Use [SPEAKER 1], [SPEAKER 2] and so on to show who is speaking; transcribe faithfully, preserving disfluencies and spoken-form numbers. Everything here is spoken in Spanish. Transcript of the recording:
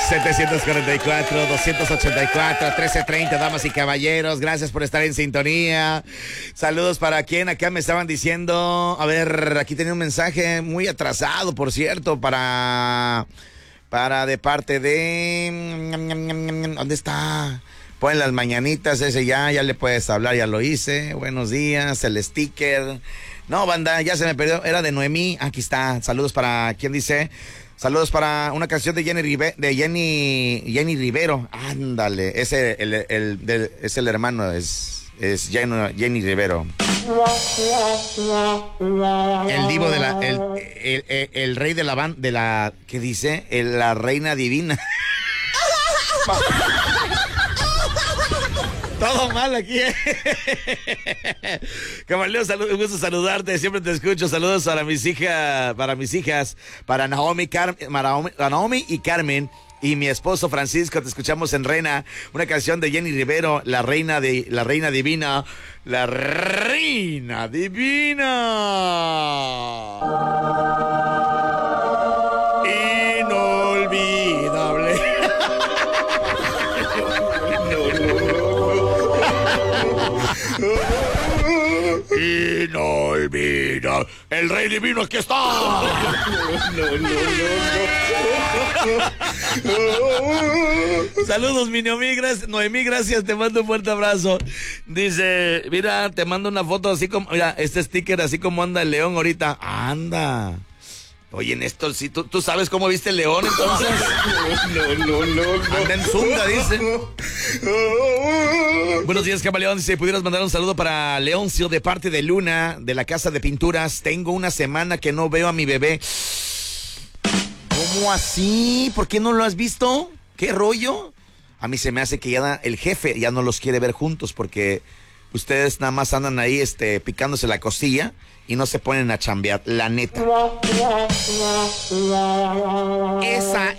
[SPEAKER 1] setecientos cuarenta y cuatro, doscientos ochenta y cuatro, trece treinta, damas y caballeros, gracias por estar en sintonía. Saludos para quien acá me estaban diciendo, a ver, aquí tenía un mensaje muy atrasado, por cierto, para, para de parte de, ¿dónde está? Ponen las mañanitas, ese ya, ya le puedes hablar, ya lo hice, buenos días, el sticker. No, banda, ya se me perdió, era de Noemí, aquí está, saludos para, ¿quién dice? Saludos para una canción de Jenny Ribe, de Jenny Jenny Rivero. Ándale, ese el, el, el, el, es el hermano, es, es Jenny, Jenny Rivero. El divo de la, el, el, el, el rey de la banda, de la, ¿qué dice? El, la reina divina. Todo mal aquí, ¿eh? Camarleo, salud, un gusto saludarte, siempre te escucho. Saludos para mis hijas, para mis hijas, para Naomi, Car Naomi, Naomi y Carmen y mi esposo Francisco. Te escuchamos en Rena, una canción de Jenny Rivero, la reina de la reina divina, la reina divina. Inolvidable. Inolvidable. El rey divino aquí está. No, no, no, no, no. Saludos, mi Noemí, gracias, Noemí, gracias, te mando un fuerte abrazo. Dice, mira, te mando una foto así como, mira, este sticker así como anda el león ahorita. Anda. Oye, Néstor, si tú, tú sabes cómo viste el león, entonces. No, no, no, no. Anda en zunga, dice. Buenos días, camaleón. Si pudieras mandar un saludo para Leoncio de parte de Luna, de la casa de pinturas. Tengo una semana que no veo a mi bebé. ¿Cómo así? ¿Por qué no lo has visto? ¿Qué rollo? A mí se me hace que ya el jefe ya no los quiere ver juntos porque ustedes nada más andan ahí este, picándose la costilla y no se ponen a chambear, la neta. Esa